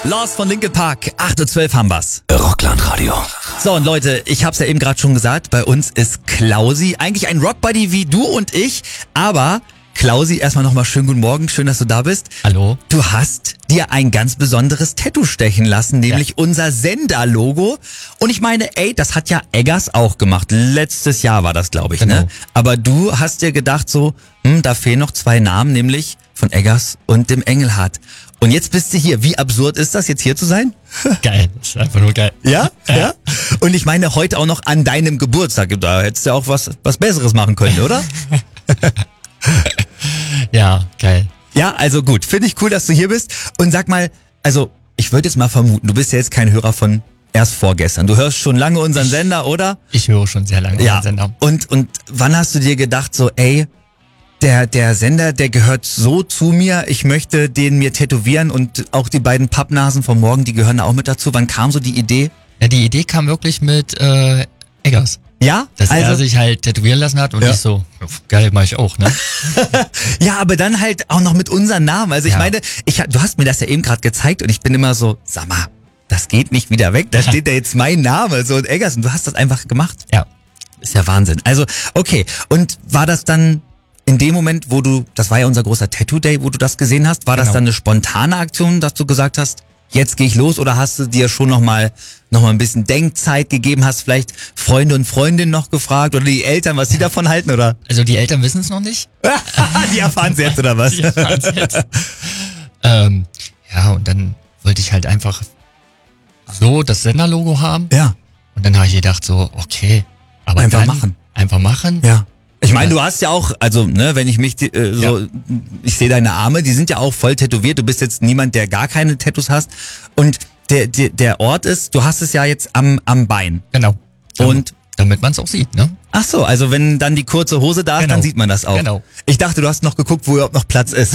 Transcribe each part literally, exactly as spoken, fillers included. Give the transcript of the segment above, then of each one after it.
Lost von Linkin Park, acht Uhr zwölf haben wir's. Rockland-Radio. So, und Leute, ich hab's ja eben gerade schon gesagt, bei uns ist Klausi, eigentlich ein Rockbuddy wie du und ich, aber Klausi, erstmal nochmal schönen guten Morgen, schön, dass du da bist. Hallo. Du hast dir ein ganz besonderes Tattoo stechen lassen, nämlich ja. unser Sender-Logo. Und ich meine, ey, das hat ja Eggers auch gemacht. Letztes Jahr war das, glaube ich, genau. ne? Aber du hast dir gedacht so, hm, da fehlen noch zwei Namen, nämlich von Eggers und dem Engelhardt. Und jetzt bist du hier. Wie absurd ist das, jetzt hier zu sein? Geil, das ist einfach nur geil. Ja? Ja? Und ich meine, heute auch noch an deinem Geburtstag. Da hättest du ja auch was, was Besseres machen können, oder? Ja, geil. Ja, also gut. Finde ich cool, dass du hier bist. Und sag mal, also ich würde jetzt mal vermuten, du bist ja jetzt kein Hörer von erst vorgestern. Du hörst schon lange unseren Sender, oder? Ich höre schon sehr lange Ja. unseren Sender. Und, und wann hast du dir gedacht so, ey, der, der Sender, der gehört so zu mir, ich möchte den mir tätowieren und auch die beiden Pappnasen vom Morgen, die gehören da auch mit dazu. Wann kam so die Idee? Ja, die Idee kam wirklich mit äh, Eggers. Ja? Dass also, er sich halt tätowieren lassen hat und Ja. ich so, geil, mach ich auch, ne? ja, aber dann halt auch noch mit unserem Namen. Also ich Ja. meine, ich, du hast mir das ja eben gerade gezeigt und ich bin immer so, sag mal, das geht nicht wieder weg, da steht da jetzt mein Name, so und Eggers und du hast das einfach gemacht. Ja. Ist ja Wahnsinn. Also, okay. Und war das dann in dem Moment, wo du, das war ja unser großer Tattoo-Day, wo du das gesehen hast, war das Genau. dann eine spontane Aktion, dass du gesagt hast, jetzt gehe ich los, oder hast du dir schon nochmal noch mal ein bisschen Denkzeit gegeben, hast vielleicht Freunde und Freundinnen noch gefragt oder die Eltern, was sie davon halten, oder? Also die Eltern wissen es noch nicht. Die erfahren es jetzt, oder was? Die erfahren's jetzt. ähm, ja, und dann wollte ich halt einfach so das Senderlogo haben. Ja, Und dann habe ich gedacht so, okay, aber Einfach dann machen. Einfach machen. ja. Ich meine, du hast ja auch, also ne, wenn ich mich äh, so, Ja. ich sehe deine Arme, die sind ja auch voll tätowiert. Du bist jetzt niemand, der gar keine Tattoos hast. Und der der, der Ort ist, du hast es ja jetzt am am Bein. Genau. Und damit man es auch sieht, ne? ach so, also wenn dann die kurze Hose da ist, Genau. dann sieht man das auch. Genau. Ich dachte, du hast noch geguckt, wo überhaupt noch Platz ist.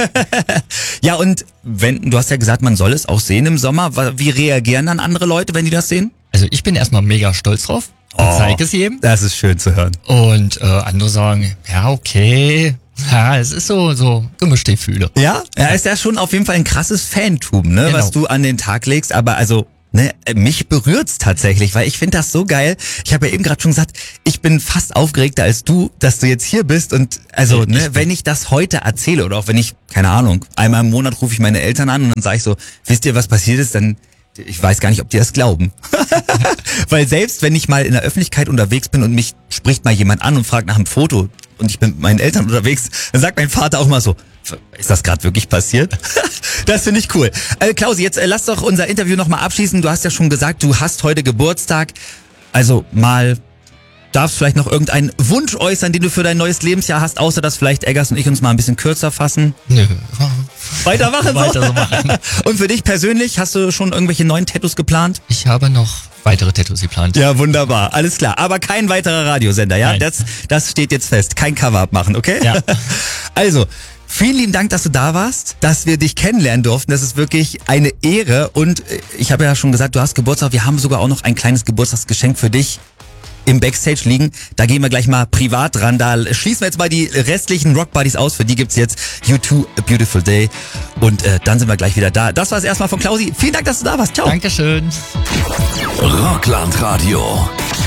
Ja, und wenn du hast ja gesagt, man soll es auch sehen im Sommer. Wa- Wie reagieren dann andere Leute, wenn die das sehen? Also ich bin erstmal mega stolz drauf und Oh. zeige es jedem. Das ist schön zu hören. Und äh, andere sagen, ja, okay. Ja, es ist so, so gemischte Gefühle. Ja, ja, ist ja schon auf jeden Fall ein krasses Fantum, ne, Genau. was du an den Tag legst. Aber also, ne, mich berührt's tatsächlich, weil ich finde das so geil. Ich habe ja eben gerade schon gesagt, ich bin fast aufgeregter als du, dass du jetzt hier bist. Und also, Ich ne, bin- wenn ich das heute erzähle oder auch wenn ich, keine Ahnung, einmal im Monat rufe ich meine Eltern an und dann sage ich so, wisst ihr, was passiert ist, dann ich weiß gar nicht, ob die das glauben. Weil selbst wenn ich mal in der Öffentlichkeit unterwegs bin und mich spricht mal jemand an und fragt nach einem Foto und ich bin mit meinen Eltern unterwegs, dann sagt mein Vater auch mal so, ist das gerade wirklich passiert? Das finde ich cool. Äh, Klausi, jetzt äh, lass doch unser Interview nochmal abschließen. Du hast ja schon gesagt, du hast heute Geburtstag. Also mal darfst vielleicht noch irgendeinen Wunsch äußern, den du für dein neues Lebensjahr hast, außer dass vielleicht Eggers und ich uns mal ein bisschen kürzer fassen. Nö. Weitermachen so. Weiter so machen. Und für dich persönlich, hast du schon irgendwelche neuen Tattoos geplant? Ich habe noch weitere Tattoos geplant. Ja, wunderbar. Alles klar. Aber kein weiterer Radiosender, ja? Nein. Das, das steht jetzt fest. Kein Cover-Up machen, okay? Ja. Also, vielen lieben Dank, dass du da warst, dass wir dich kennenlernen durften. Das ist wirklich eine Ehre. Und äh, ich habe ja schon gesagt, du hast Geburtstag. Wir haben sogar auch noch ein kleines Geburtstagsgeschenk für dich im Backstage liegen. Da gehen wir gleich mal privat dran. Da schließen wir jetzt mal die restlichen Rockbuddies aus. Für die gibt's jetzt U zwei A Beautiful Day. Und äh, dann sind wir gleich wieder da. Das war's erstmal von Klausi. Vielen Dank, dass du da warst. Ciao. Dankeschön. Rockland-Radio.